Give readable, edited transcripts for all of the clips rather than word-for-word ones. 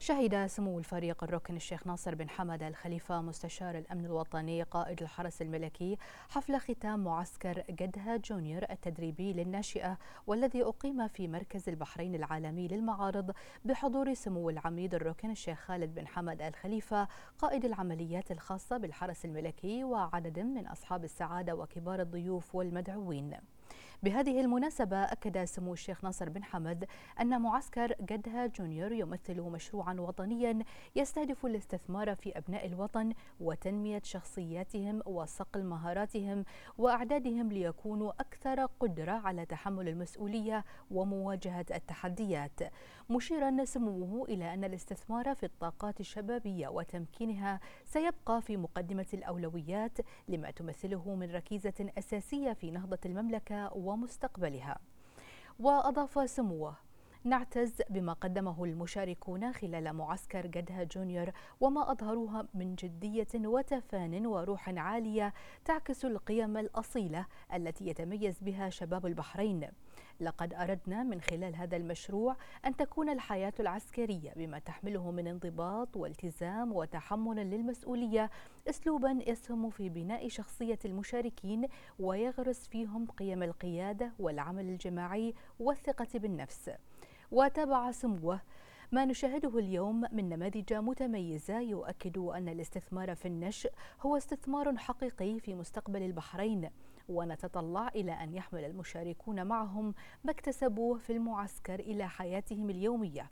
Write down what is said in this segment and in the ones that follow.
شهد سمو الفريق الركن الشيخ ناصر بن حمد الخليفة مستشار الأمن الوطني قائد الحرس الملكي حفل ختام معسكر قدها جونيور التدريبي للناشئة، والذي أقيم في مركز البحرين العالمي للمعارض بحضور سمو العميد الركن الشيخ خالد بن حمد الخليفة قائد العمليات الخاصة بالحرس الملكي وعدد من أصحاب السعادة وكبار الضيوف والمدعوين. بهذه المناسبة أكد سمو الشيخ ناصر بن حمد أن معسكر قدها جونيور يمثل مشروعا وطنيا يستهدف الاستثمار في أبناء الوطن وتنمية شخصياتهم وصقل مهاراتهم وأعدادهم ليكونوا أكثر قدرة على تحمل المسؤولية ومواجهة التحديات، مشيرا سموه إلى أن الاستثمار في الطاقات الشبابية وتمكينها سيبقى في مقدمة الأولويات لما تمثله من ركيزة أساسية في نهضة المملكة ومستقبلها. وأضاف سموه: نعتز بما قدمه المشاركون خلال معسكر قدها جونيور وما أظهروها من جدية وتفان وروح عالية تعكس القيم الأصيلة التي يتميز بها شباب البحرين. لقد أردنا من خلال هذا المشروع أن تكون الحياة العسكرية بما تحمله من انضباط والتزام وتحمل للمسؤولية أسلوبا يسهم في بناء شخصية المشاركين ويغرس فيهم قيم القيادة والعمل الجماعي والثقة بالنفس. وتابع سموه: ما نشاهده اليوم من نماذج متميزة يؤكد أن الاستثمار في النشء هو استثمار حقيقي في مستقبل البحرين، ونتطلع إلى أن يحمل المشاركون معهم ما اكتسبوه في المعسكر إلى حياتهم اليومية،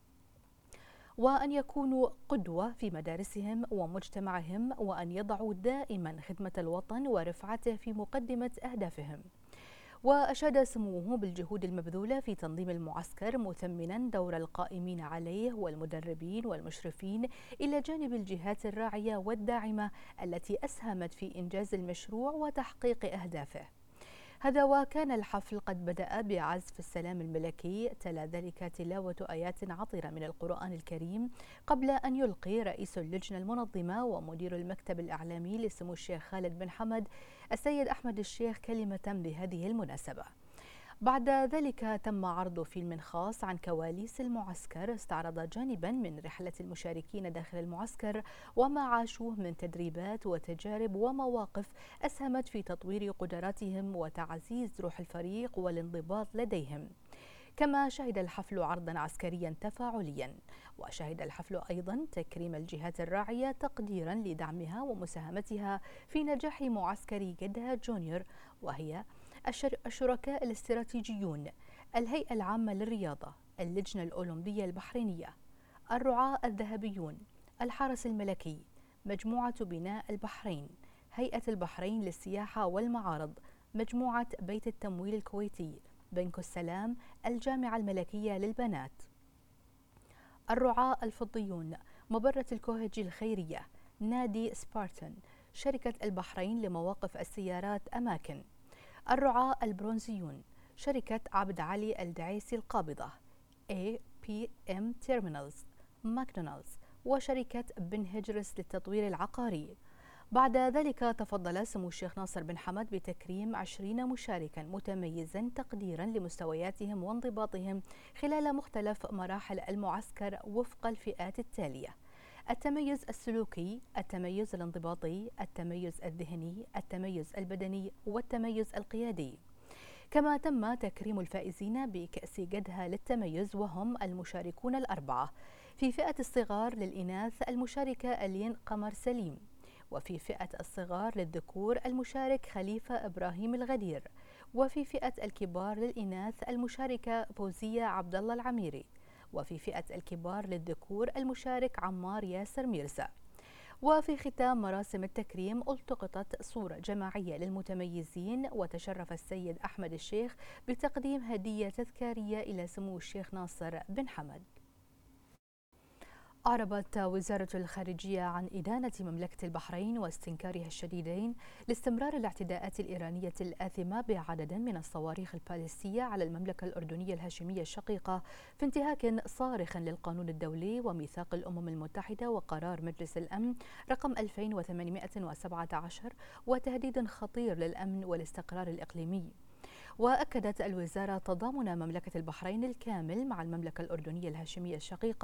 وأن يكونوا قدوة في مدارسهم ومجتمعهم، وأن يضعوا دائما خدمة الوطن ورفعته في مقدمة أهدافهم. وأشاد سموه بالجهود المبذولة في تنظيم المعسكر، مثمنا دور القائمين عليه والمدربين والمشرفين إلى جانب الجهات الراعية والداعمة التي أسهمت في إنجاز المشروع وتحقيق أهدافه. هذا وكان الحفل قد بدأ بعزف السلام الملكي، تلا ذلك تلاوة آيات عطرة من القرآن الكريم، قبل أن يلقي رئيس اللجنة المنظمة ومدير المكتب الإعلامي لسمو الشيخ خالد بن حمد السيد أحمد الشيخ كلمة بهذه المناسبة. بعد ذلك تم عرض فيلم خاص عن كواليس المعسكر استعرض جانبا من رحلة المشاركين داخل المعسكر وما عاشوه من تدريبات وتجارب ومواقف أسهمت في تطوير قدراتهم وتعزيز روح الفريق والانضباط لديهم. كما شهد الحفل عرضا عسكريا تفاعليا، وشهد الحفل أيضا تكريم الجهات الراعية تقديرا لدعمها ومساهمتها في نجاح معسكر قدها جونيور، وهي الشركاء الاستراتيجيون، الهيئة العامة للرياضة، اللجنة الأولمبية البحرينية، الرعاة الذهبيون، الحرس الملكي، مجموعة بناء البحرين، هيئة البحرين للسياحة والمعارض، مجموعة بيت التمويل الكويتي، بنك السلام، الجامعة الملكية للبنات، الرعاة الفضيون، مبرة الكوهجي الخيرية، نادي سبارتن، شركة البحرين لمواقف السيارات أماكن، الرعاة البرونزيون، شركة عبد علي الدعيسي القابضة، APM Terminals، ماكدونالدز، وشركة بن هجرس للتطوير العقاري. بعد ذلك تفضل سمو الشيخ ناصر بن حمد بتكريم 20 مشاركا متميزا تقديرا لمستوياتهم وانضباطهم خلال مختلف مراحل المعسكر وفق الفئات التالية: التميز السلوكي، التميز الانضباطي، التميز الذهني، التميز البدني، والتميز القيادي. كما تم تكريم الفائزين بكأس قدها للتميز، وهم المشاركون الأربعة: في فئة الصغار للإناث المشاركة ألين قمر سليم، وفي فئة الصغار للذكور المشارك خليفة إبراهيم الغدير، وفي فئة الكبار للإناث المشاركة فوزية عبد الله العميري، وفي فئة الكبار للذكور المشارك عمار ياسر ميرزا. وفي ختام مراسم التكريم التقطت صورة جماعية للمتميزين، وتشرف السيد أحمد الشيخ بتقديم هدية تذكارية إلى سمو الشيخ ناصر بن حمد. أعربت وزارة الخارجية عن إدانة مملكة البحرين واستنكارها الشديدين لاستمرار الاعتداءات الإيرانية الآثمة بعدد من الصواريخ الباليستية على المملكة الأردنية الهاشمية الشقيقة، في انتهاك صارخ للقانون الدولي وميثاق الأمم المتحدة وقرار مجلس الأمن رقم 2817، وتهديد خطير للأمن والاستقرار الإقليمي. وأكدت الوزارة تضامن مملكة البحرين الكامل مع المملكة الأردنية الهاشمية الشقيقة